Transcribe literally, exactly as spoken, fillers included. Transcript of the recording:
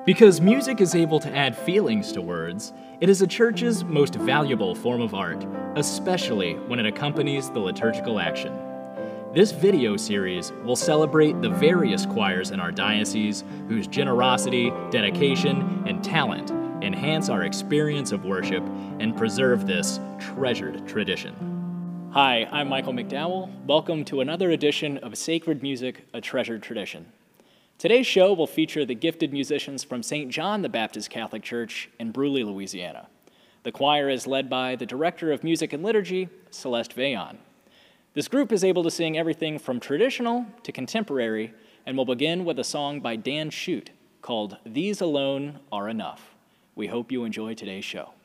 Because music is able to add feelings to words, it is a church's most valuable form of art, especially when it accompanies the liturgical action. This video series will celebrate the various choirs in our diocese whose generosity, dedication, and talent enhance our experience of worship and preserve this treasured tradition. Hi, I'm Michael McDowell. Welcome to another edition of Sacred Music, a Treasured Tradition. Today's show will feature the gifted musicians from Saint John the Baptist Catholic Church in Bruley, Louisiana. The choir is led by the Director of Music and Liturgy, Celeste Veillon. This group is able to sing everything from traditional to contemporary, and will begin with a song by Dan Shute called These Alone Are Enough. We hope you enjoy today's show.